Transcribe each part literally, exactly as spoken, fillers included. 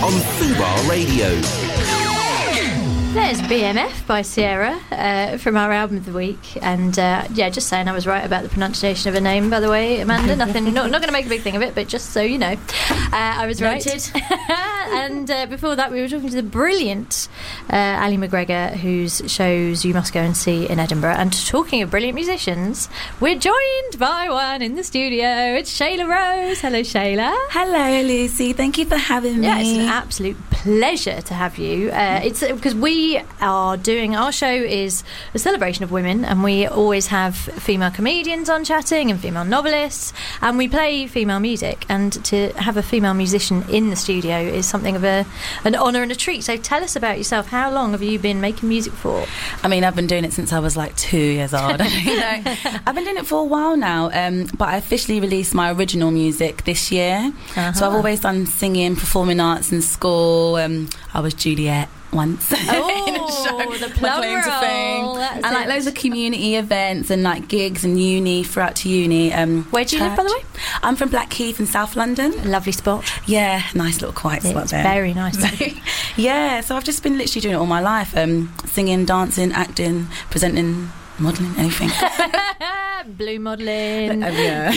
on Fubar Radio. There's B M F by Ciara uh, from our album of the week, and uh, yeah, just saying I was right about the pronunciation of her name, by the way, Amanda. Nothing, not, not going to make a big thing of it, but just so you know, uh, I was Noted. right. And uh, before that, we were talking to the brilliant uh, Ali McGregor, whose shows you must go and see in Edinburgh. And talking of brilliant musicians, we're joined by one in the studio. It's Shayla Rose. Hello, Shayla. Hello, Lucy. Thank you for having me. Yeah, it's an absolute pleasure to have you. Uh, it's because we are doing, our show is a celebration of women, and we always have female comedians on chatting and female novelists, and we play female music, and to have a female musician in the studio is something of a an honour and a treat. So tell us about yourself. How long have you been making music for? I mean, I've been doing it since I was like two years old. you know, I've been doing it for a while now, um, but I officially released my original music this year. Uh-huh. So I've always done singing, performing arts in school. Um, I was Juliet once oh, in a show, the plum claim to fame, roll. That's and like it. loads of community events and like gigs and uni throughout to uni. Um, Where do you live, by the way? I'm from Blackheath in South London. Lovely spot. Yeah, nice little quiet spot It's there. very nice. Yeah, so I've just been literally doing it all my life, um, singing, dancing, acting, presenting, modelling, anything. Blue modelling. Uh, yeah.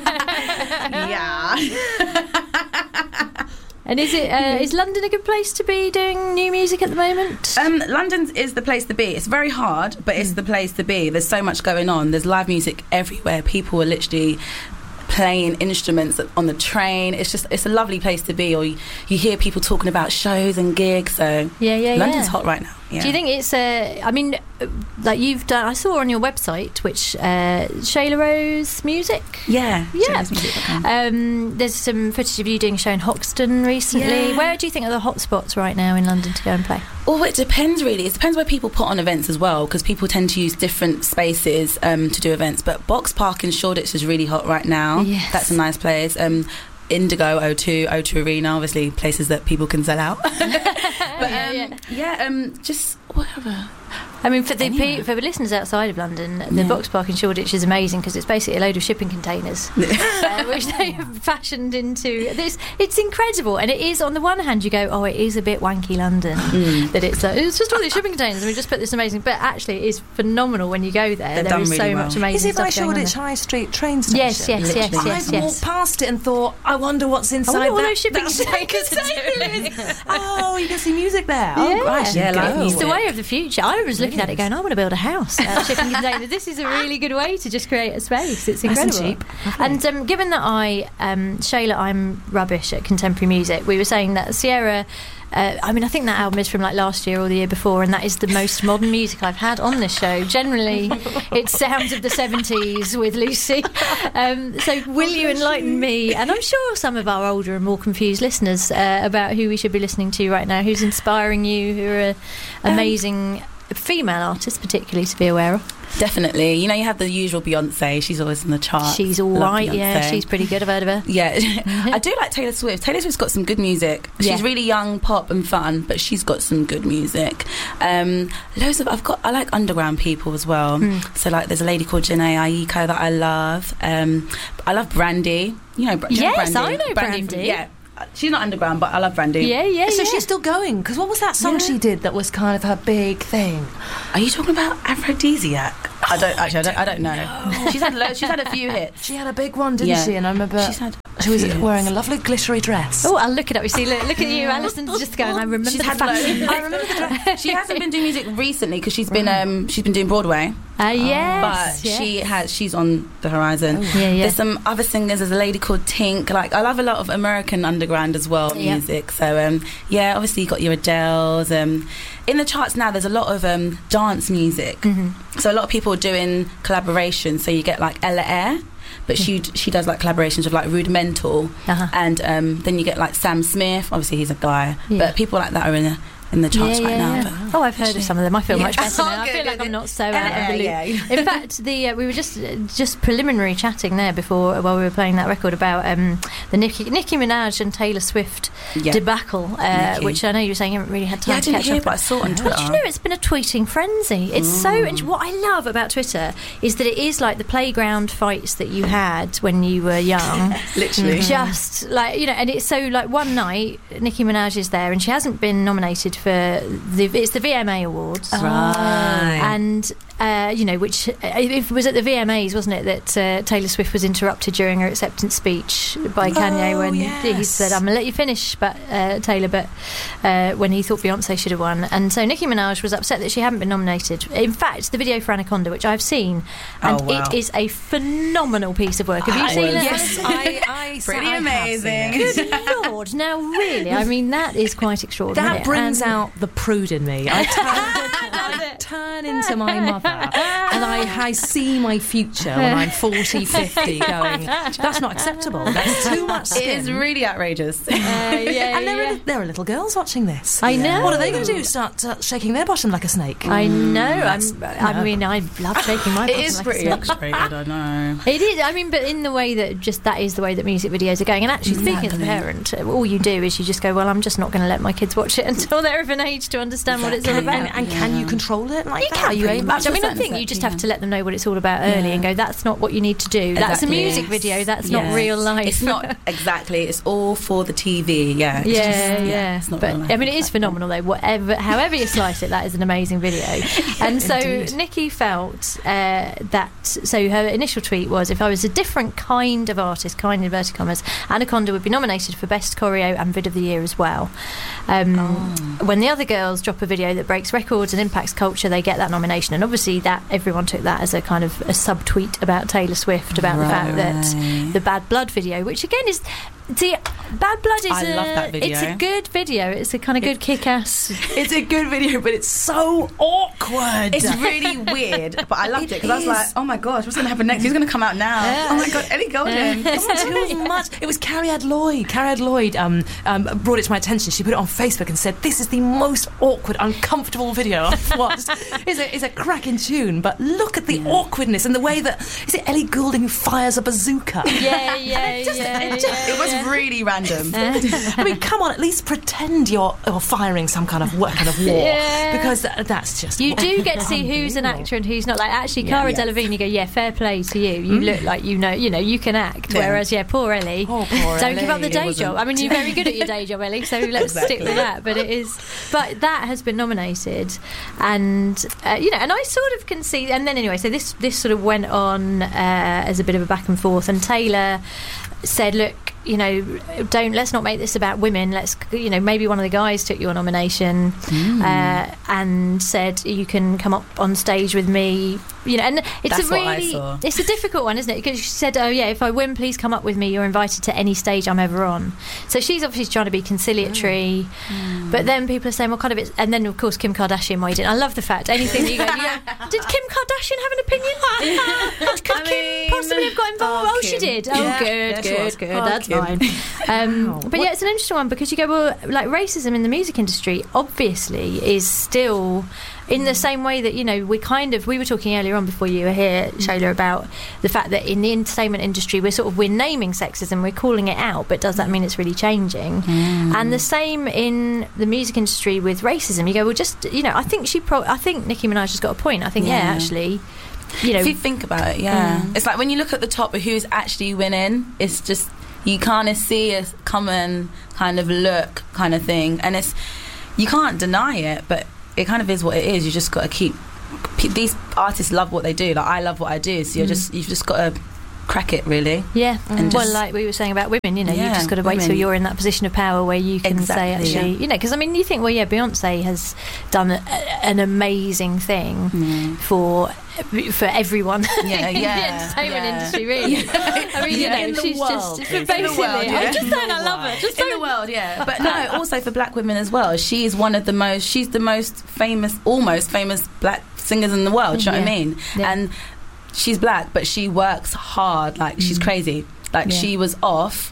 yeah. And is it uh, is London a good place to be doing new music at the moment? Um, London is the place to be. It's very hard, but it's mm. the place to be. There's so much going on. There's live music everywhere. People are literally playing instruments on the train. It's just, it's a lovely place to be. Or you, you hear people talking about shows and gigs. So yeah, yeah, London's yeah. hot right now. Yeah. Do you think it's uh, I mean, like you've done, I saw on your website, which uh, Shayla Rose Music. Yeah, yeah. Um, there's some footage of you doing a show in Hoxton recently. Yeah. Where do you think are the hot spots right now in London to go and play? Oh, it depends really. It depends where people put on events as well, because people tend to use different spaces um, to do events. But Box Park in Shoreditch is really hot right now. Yes. That's a nice place. Um, Indigo, O two, O two Arena, obviously places that people can sell out. but um, yeah, yeah. yeah, um, just whatever. I mean, for the Anyway. pe- for the listeners outside of London, the Yeah. Box Park in Shoreditch is amazing because it's basically a load of shipping containers, uh, which they have fashioned into this. It's incredible, and it is. On the one hand, you go, "Oh, it is a bit wanky London." Mm. That it's like, it's just all these shipping containers, and we just put this amazing. But actually, it is phenomenal when you go there. They're there done is really so well. much amazing Is it stuff by going on Shoreditch there. High Street train station? Yes, yes, yes, Literally. yes, I've yes. walked past it and thought, I wonder what's I inside wonder what that, those shipping that containers containers. Oh, you can see music there. Yeah. Oh, gosh, Yeah, go. like It's the way of the future. I was looking at it going, I want to build a house out of shipping containers. This is a really good way to just create a space. It's Nice and incredible. cheap. And um, given that I, um, Shayla, I'm rubbish at contemporary music, we were saying that Ciara, uh, I mean, I think that album is from like last year or the year before, and that is the most modern music I've had on this show. Generally, it's sounds of the seventies with Lucy. Um, so will you enlighten me, and I'm sure some of our older and more confused listeners, uh, about who we should be listening to right now, who's inspiring you, who are amazing female artists particularly to be aware of? Definitely. You know, you have the usual Beyonce. She's always in the chart. She's all Love right, yeah. Beyonce. She's pretty good. I've heard of her. Yeah, I do like Taylor Swift. Taylor Swift's got some good music. She's Yeah. really young, pop and fun, but she's got some good music. Um, loads of I've got. I like underground people as well. Mm. So like, there's a lady called Janae Aiko that I love. Um, I love Brandy. You know, Bra- do you Yes, Brandy? I know Brandy. Yeah, she's not underground, but I love Brandy. Yeah, yeah, So yeah. she's still going? Because what was that song Yeah. she did that was kind of her big thing? Are you talking about Aphrodisiac? I don't actually. I don't, I don't know. She's had lo- she's had a few hits. She had a big one, didn't Yeah. she? And I remember She's had. she was a few wearing hits. a lovely glittery dress. Oh, I'll look it up. You see, look, look at you, Alison's just going, I remember She's the had fashion. loads. I remember the dress. She hasn't been doing music recently because she's been um, she's been doing Broadway. Ah, yes. But yes. she has she's on the horizon. Yeah, yeah. There's some other singers. There's a lady called Tink. Like, I love a lot of American underground as well Yeah. music. So um, yeah, obviously you got your Adeles. Um, in the charts now, there's a lot of um, dance music. Mm-hmm. So a lot of people are doing collaborations. So you get like Ella Eyre, but she she does like collaborations with like Rudimental, Uh-huh. and um, then you get like Sam Smith. Obviously he's a guy, Yeah. but people like that are in a, in the charts yeah, right yeah, now. yeah. Oh, I've heard of some of them. I feel Yeah. much better Oh, now. I good, feel like good, I'm good. not so out Yeah, of the loop. yeah, yeah. In fact, the uh, we were just just preliminary chatting there before while we were playing that record about um, the Nicki, Nicki Minaj and Taylor Swift Yeah. debacle, uh, Nicki. which I know you were saying you haven't really had time Yeah, I to didn't catch hear, up but on. I saw it on But Twitter. you know, it's been a tweeting frenzy. It's so. And what I love about Twitter is that it is like the playground fights that you had when you were young. Literally. Just like, you know, and it's so like one night Nicki Minaj is there and she hasn't been nominated for the it's the V M A Awards. Right. And uh, you know, which uh, it was at the V M As, wasn't it, that uh, Taylor Swift was interrupted during her acceptance speech by Kanye Oh, when he yes. said, "I'm gonna let you finish," but uh, Taylor, but uh, when he thought Beyonce should have won, and so Nicki Minaj was upset that she hadn't been nominated. In fact, the video for Anaconda, which I've seen, and Oh, wow. it is a phenomenal piece of work. Have you I seen was- it? Yes, I, I Pretty I have amazing. seen it. Good Lord! Now, really, I mean, that is quite extraordinary. That brings And- out the prude in me. I turn, I turn into my mother, and I, I see my future when I'm forty, fifty, going, that's not acceptable. That's too much It skin. is really outrageous. Uh, yeah, and there, yeah. are, there are little girls watching this. I know. What are they going to do? Start uh, shaking their bottom like a snake? I know. that's- I'm, I no. mean, I love shaking my It bottom is like a pretty snake. X-rated, I know. It is. I mean, but in the way that just that is the way that music videos are going. And actually, speaking as a parent, all you do is you just go, well, I'm just not going to let my kids watch it until they're of an age to understand what it's all And, about. and, and can you control it like You that? can Are you pretty able much. to? I mean, I certain think you extent, just yeah. have to let them know what it's all about early Yeah. and go, that's not what you need to do. That's a Exactly. music video. That's not Yes. real life. It's not exactly. It's all for the T V. Yeah. It's Yeah, just- yeah. It's not But real life, I mean, it is exactly. phenomenal though. Whatever, however you slice it, that is an amazing video. And so Indeed. Nicki felt uh, that. So her initial tweet was, "If I was a different kind of artist, kind in inverted commas, Anaconda would be nominated for Best Choreo and Vid of the Year as well." Um, Oh. When the other girls drop a video that breaks records and impacts culture, they get that nomination. And obviously, that everyone took that as a kind of a subtweet about Taylor Swift, about the fact that Right. the Bad Blood video, which again is, see, Bad Blood is I a, love that video. it's a good video. It's a kind of good kick-ass. It's a good video, but it's so awkward. It's really weird, but I loved it because I was is. like, "Oh my gosh, what's going to happen next? Who's going to come out now? Yeah. Oh my god, Ellie Goulding!" It's too much. It was Carrie Ad Lloyd. Carrie Ad Lloyd um, um, brought it to my attention. She put it on Facebook and said, "This is the most awkward, uncomfortable video I've watched." It's a, it's a cracking tune, but look at the awkwardness and the way that is it Ellie Goulding who fires a bazooka. Yeah, yeah, just- yeah. it just- yeah, It was yeah. really random. I mean, come on, at least pretend you're, you're firing some kind of, what kind of war, Yeah. because that, that's just You do get to see who's an actor and who's not. Like actually, Yeah. Cara Yeah. Delevingne, you go, yeah, fair play to you. You look like you know, you know, you can act. Yeah. Whereas, yeah, poor Ellie, Oh, poor don't give up the Ellie. day It wasn't- job. I mean, you're very good at your day job, Ellie. So let's stick with that. But it is, but that has been nominated, and uh, you know, and I sort of can see. And then anyway, so this this sort of went on uh, as a bit of a back and forth, and Taylor said, look, you know, don't let's not make this about women. Let's, you know, maybe one of the guys took your nomination uh, and said you can come up on stage with me. You know, and it's That's a what I really, saw. it's a difficult one, isn't it? Because she said, oh yeah, if I win, please come up with me. You're invited to any stage I'm ever on. So she's obviously trying to be conciliatory, but then people are saying, well, kind of, it's, and then of course Kim Kardashian weighed in. I love the fact anything that you go, you go, did Kim Kardashian have an opinion? Could I Kim mean, possibly have got involved? oh, Oh, she Kim. did. Oh, Yeah, good, yeah, she good, was. good. Oh, That's Kim. fine. Um, Wow. but yeah, it's an interesting one because you go, well, like racism in the music industry obviously is still in the same way that, you know, we kind of, we were talking earlier on before you were here, Shayla, about the fact that in the entertainment industry we're sort of, we're naming sexism, we're calling it out, but does that mean it's really changing? And the same in the music industry with racism. You go, well, just, you know, I think she pro- I think Nicki Minaj has got a point. I think, yeah, Yeah. actually, you know, If you think about it, yeah, Mm. it's like when you look at the top of who's actually winning, it's just you kind of see a common kind of look, kind of thing, and it's you can't deny it, but it kind of is what it is. You just got to keep. P- these artists love what they do. Like I love what I do, so you're Mm. just you've just got to crack it, really. yeah, And well, just- like we were saying about women, you know, you've Yeah, just got to wait till women. you're in that position of power where you can say, Exactly, actually, yeah. you know, because I mean, you think, well, yeah, Beyonce has done a, an amazing thing Mm. for for everyone Yeah, in the yeah, entertainment yeah. industry, really. I mean, you Yeah. know, In the she's world. just In for the basically. world, yeah. I'm just saying, I love her. Just in the don't- world, yeah. But no, also for black women as well. She's one of the most. She's the most famous, almost famous black singers in the world. Do you know what I Yeah. mean? Yeah. And she's black, but she works hard. Like she's Mm. crazy. Like Yeah. she was off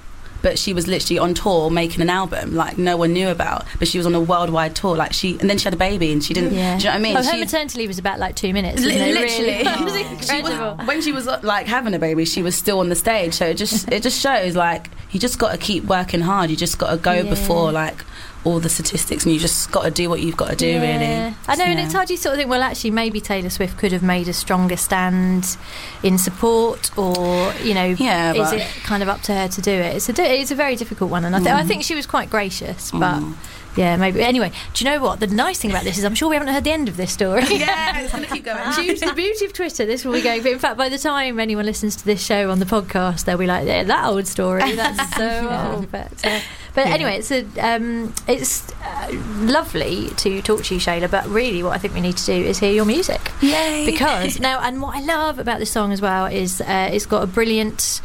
but she was literally on tour making an album like no one knew about, but she was on a worldwide tour, like she and then she had a baby and she didn't Yeah. do you know what I mean? Oh, her She- maternity leave was about like two minutes. Li- wasn't it? literally. Really? It was She incredible. was, when she was like having a baby, she was still on the stage. So it just it just shows like you just got to keep working hard. You just got to go Yeah. before like all the statistics, and you just got to do what you've got to do. Yeah. Really, I know, and Yeah. it's hard. You sort of think, well, actually, maybe Taylor Swift could have made a stronger stand in support, or you know, Yeah, is but- it kind of up to her to do it? It's a di- it's a very difficult one, and I, th- I Mm. think she was quite gracious, but. Mm. Yeah, maybe. Anyway, do you know what? The nice thing about this is I'm sure we haven't heard the end of this story. Yeah, it's gonna keep going. Choose the beauty of Twitter. This will be going. But in fact, by the time anyone listens to this show on the podcast, they'll be like, "Yeah, that old story. That's so Yeah. old." But, uh, but Yeah. anyway, it's a um, it's uh, lovely to talk to you, Shayla. But really, what I think we need to do is hear your music. Yay! Because now, and what I love about this song as well is uh, it's got a brilliant,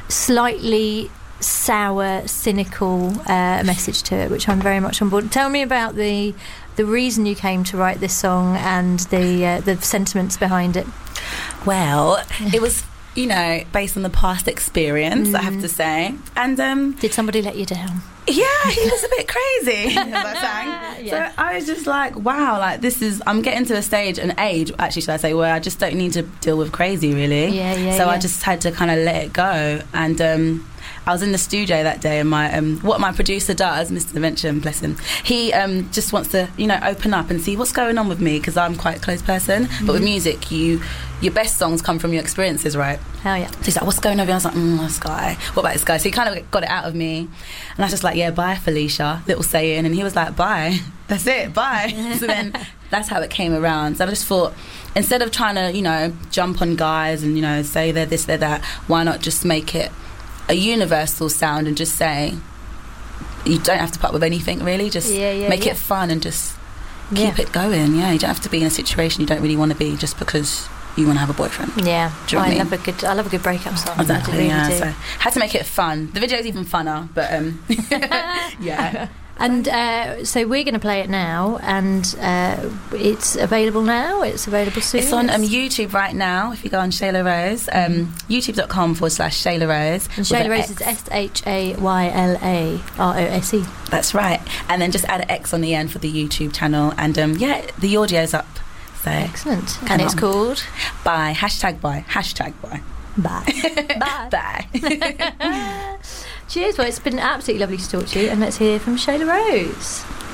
slightly sour, cynical uh, message to it, which I'm very much on board. Tell me about the the reason you came to write this song and the uh, the sentiments behind it. Well, it was, you know, based on the past experience, I have to say. And um, Did somebody let you down? yeah, he was a bit crazy, as I sang. Yeah. So I was just like, wow, like this is, I'm getting to a stage, an age, actually, should I say, where I just don't need to deal with crazy, really. Yeah, yeah, So I yeah. just had to kind of let it go. And um, I was in the studio that day, and my um, what my producer does, Mister Mention, bless him, he um, just wants to, you know, open up and see what's going on with me, because I'm quite a close person. Mm-hmm. But with music, you your best songs come from your experiences, right? Hell yeah. So he's like, what's going on? I was like, mm, this guy. What about this guy? So he kind of got it out of me. And I was just like, yeah, bye, Felicia. Little saying. And he was like, bye. That's it, bye. So then that's how it came around. So I just thought, instead of trying to, you know, jump on guys and, you know, say they're this, they're that, why not just make it a universal sound and just say, you don't have to put up with anything, really. Just Yeah, yeah, make yeah. it fun and just Yeah. keep it going. Yeah, you don't have to be in a situation you don't really want to be just because you want to have a boyfriend. Yeah, Do you know what I I mean? love a good. I love a good breakup song. Exactly, I really yeah. do. So had to make it fun. The video's even funner, but um, yeah. And uh, so we're going to play it now, and uh, it's available now. It's available soon. It's on um, YouTube right now. If you go on Shayla Rose, um, youtube.com forward slash Shayla Rose. And with Shayla an Rose X. is S H A Y L A R O S E. That's right. And then just add an X on the end for the YouTube channel. And um, yeah, the audio's up. So Excellent. Come And it's on. called bye. Hashtag bye. Hashtag bye. Bye. Bye. Bye. Cheers. Well, it's been absolutely lovely to talk to you, and let's hear from Shayla Rose.